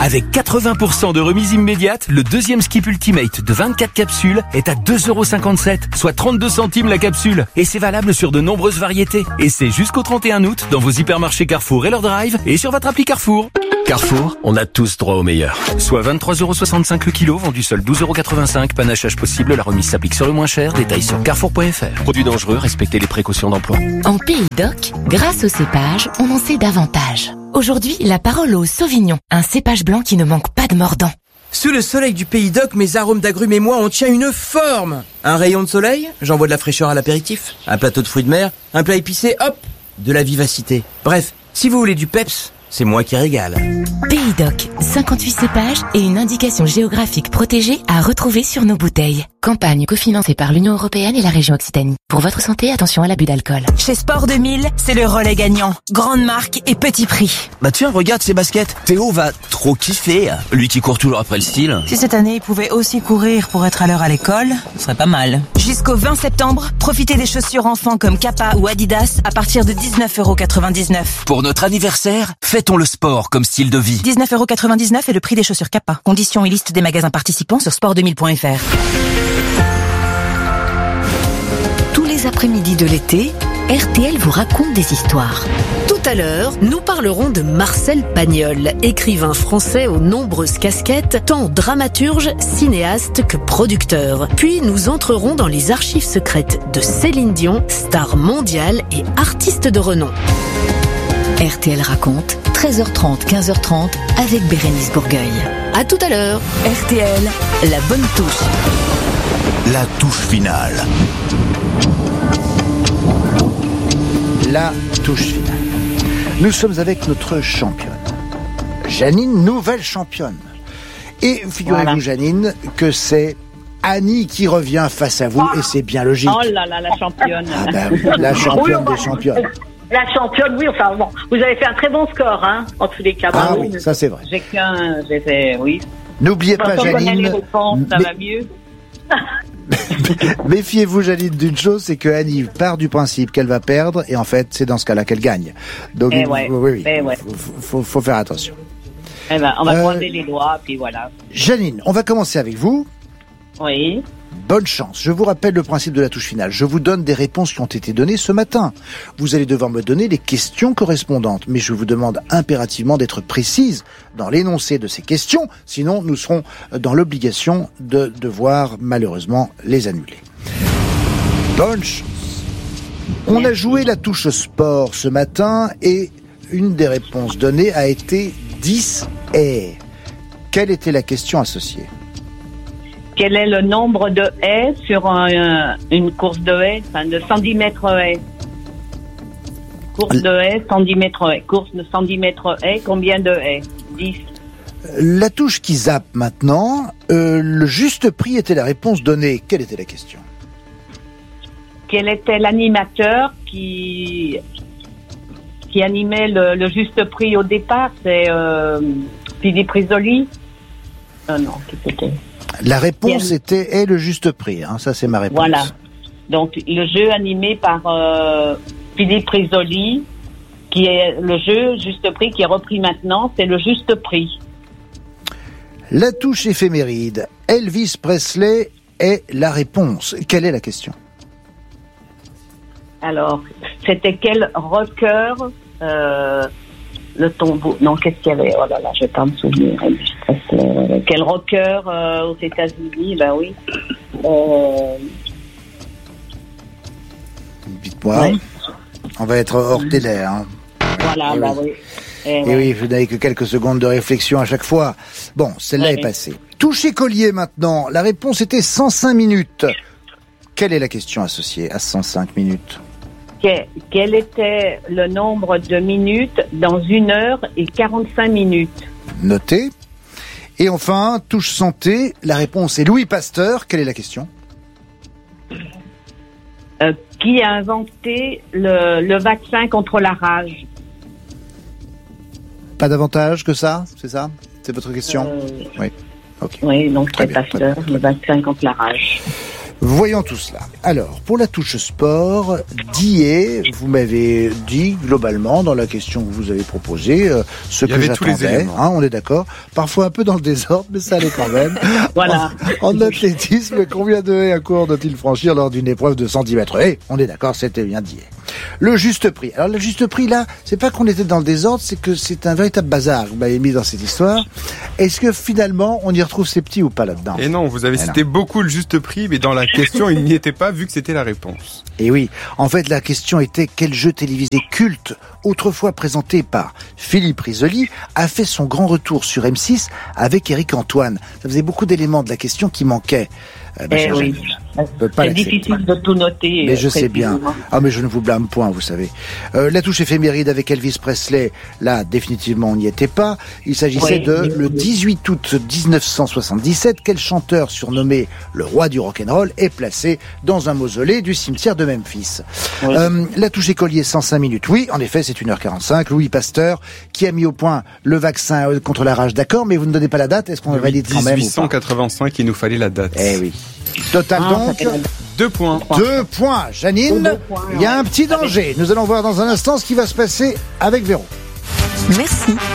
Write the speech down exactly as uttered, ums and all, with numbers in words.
Avec quatre-vingts pour cent de remise immédiate, le deuxième Skip Ultimate de vingt-quatre capsules est à deux euros cinquante-sept, soit trente-deux centimes la capsule. Et c'est valable sur de nombreuses variétés. Et c'est jusqu'au trente et un août dans vos hypermarchés Carrefour et leur drive et sur votre appli Carrefour. Carrefour, on a tous droit au meilleur. Soit vingt-trois euros soixante-cinq le kilo, vendu seul douze euros quatre-vingt-cinq. Panachage possible, la remise s'applique sur le moins cher. Détails sur carrefour point f r. Produits dangereux, respectez les précautions d'emploi. En Pays d'Oc, grâce au cépage, on en sait davantage. Aujourd'hui, la parole au Sauvignon, un cépage blanc qui ne manque pas de mordant. Sous le soleil du Pays d'Oc, mes arômes d'agrumes et moi, on tient une forme. Un rayon de soleil, j'envoie de la fraîcheur à l'apéritif. Un plateau de fruits de mer, un plat épicé, hop, de la vivacité. Bref, si vous voulez du peps, c'est moi qui régale. Pays d'Oc, cinquante-huit cépages et une indication géographique protégée à retrouver sur nos bouteilles. Campagne cofinancée par l'Union Européenne et la région Occitanie. Pour votre santé, attention à l'abus d'alcool. Chez Sport deux mille, c'est le relais gagnant. Grande marque et petit prix. Bah tiens, regarde ces baskets. Théo va trop kiffer. Lui qui court toujours après le style. Si cette année il pouvait aussi courir pour être à l'heure à l'école, ce serait pas mal. Jusqu'au vingt septembre, profitez des chaussures enfants comme Kappa ou Adidas à partir de dix-neuf euros quatre-vingt-dix-neuf. Pour notre anniversaire, fêtons le sport comme style de vie. dix-neuf euros quatre-vingt-dix-neuf est le prix des chaussures Kappa. Conditions et liste des magasins participants sur sport deux mille point f r. Tous les après-midi de l'été, R T L vous raconte des histoires. Tout à l'heure, nous parlerons de Marcel Pagnol, écrivain français aux nombreuses casquettes, tant dramaturge, cinéaste que producteur. Puis nous entrerons dans les archives secrètes de Céline Dion, star mondiale et artiste de renom. R T L raconte, treize heures trente, quinze heures trente, avec Bérénice Bourgueil. À tout à l'heure. R T L, la bonne touche. La touche finale. La touche finale. Nous sommes avec notre championne, Janine, nouvelle championne. Et figurez-vous, voilà. Janine, que c'est Annie qui revient face à vous, oh. Et c'est bien logique. Oh là là, la championne. Ah ben oui, la championne oui, des championnes. La championne, oui, enfin bon, vous avez fait un très bon score, hein, en tous les cas. Ah oui, ça c'est vrai. J'ai qu'un, j'ai fait, oui. N'oubliez pas, Janine. Les réponses, ça mais... va mieux. Méfiez-vous, Janine, d'une chose, c'est que Annie part du principe qu'elle va perdre, et en fait, c'est dans ce cas-là qu'elle gagne. Donc, eh ouais, oui, oui, eh ouais. faut, faut, faut faire attention. Eh ben, on va euh, croiser les doigts, puis voilà. Janine, on va commencer avec vous. Oui. Bonne chance. Je vous rappelle le principe de la touche finale. Je vous donne des réponses qui ont été données ce matin. Vous allez devoir me donner les questions correspondantes, mais je vous demande impérativement d'être précise dans l'énoncé de ces questions, sinon nous serons dans l'obligation de devoir malheureusement les annuler. Bonne chance. On a joué la touche sport ce matin et une des réponses données a été dix haies. Quelle était la question associée ? Quel est le nombre de haies sur un, une course de haies, enfin de cent dix mètres haies? Course de haies, cent dix mètres haies. Course de cent dix mètres haies, combien de haies? dix. La touche qui zappe maintenant, euh, le juste prix était la réponse donnée. Quelle était la question? Quel était l'animateur qui, qui animait le, le juste prix au départ? C'est euh, Philippe Risoli? Euh, non, qui c'était? La réponse était est le juste prix, hein, ça c'est ma réponse. Voilà. Donc le jeu animé par euh, Philippe Risoli, qui est le jeu juste prix qui est repris maintenant, c'est le juste prix. La touche éphéméride, Elvis Presley est la réponse. Quelle est la question? Alors, c'était quel rocker euh, le tombeau. Non, qu'est-ce qu'il y avait? Oh là là, je vais pas me souvenir. Euh, quel rocker euh, aux États-Unis? Ben oui. Euh... Dites-moi. Ouais. On va être hors délai. Hein. Voilà, Et bah oui. oui. Et, Et ouais. oui, vous n'avez que quelques secondes de réflexion à chaque fois. Bon, celle-là ouais. est passée. Touche écolier maintenant. La réponse était cent cinq minutes. Quelle est la question associée à cent cinq minutes? Quel était le nombre de minutes dans une heure et quarante-cinq minutes? Noté. Et enfin, touche santé, la réponse est Louis Pasteur. Quelle est la question? euh, Qui a inventé le, le vaccin contre la rage? Pas davantage que ça, c'est ça? C'est votre question? euh, Oui. Okay. Oui, donc très c'est Pasteur, le vaccin contre la rage. Voyons tout cela. Alors, pour la touche sport, d'hier, vous m'avez dit globalement dans la question que vous avez proposée euh, ce que j'attendais. Hein, on est d'accord. Parfois un peu dans le désordre, mais ça allait quand même. Voilà. En, en athlétisme, combien de haies un coureur doit-il franchir lors d'une épreuve de cent dix mètres haies ? On est d'accord, c'était bien d'hier. Le juste prix. Alors le juste prix là, c'est pas qu'on était dans le désordre, c'est que c'est un véritable bazar que vous m'avez mis dans cette histoire. Est-ce que finalement on y retrouve ces petits ou pas là-dedans ? Et non, vous avez Et cité non. beaucoup le juste prix, mais dans la question il n'y était pas vu que c'était la réponse. Et oui, en fait la question était quel jeu télévisé culte, autrefois présenté par Philippe Risoli, a fait son grand retour sur M six avec Éric Antoine. Ça faisait beaucoup d'éléments de la question qui manquaient. Euh, ben, Eh oui. C'est difficile de tout noter. Mais je sais bien. Ah, mais je ne vous blâme point, vous savez. Euh, la touche éphéméride avec Elvis Presley, là, définitivement, on n'y était pas. Il s'agissait Oui. de le dix-huit août dix-neuf cent soixante-dix-sept. Quel chanteur surnommé le roi du rock'n'roll est placé dans un mausolée du cimetière de Memphis? Oui. Euh, la touche écolier, cent cinq minutes. Oui, en effet, c'est une heure quarante-cinq. Louis Pasteur, qui a mis au point le vaccin contre la rage, d'accord, mais vous ne donnez pas la date. Est-ce qu'on valide quand même ou dix-huit cent pas? quatre-vingt-cinq, il nous fallait la date. Eh oui. Total Ah, donc, Deux points. deux points. Janine, Deux points, il y a un ouais. petit danger. Nous allons voir dans un instant ce qui va se passer avec Véro. Merci.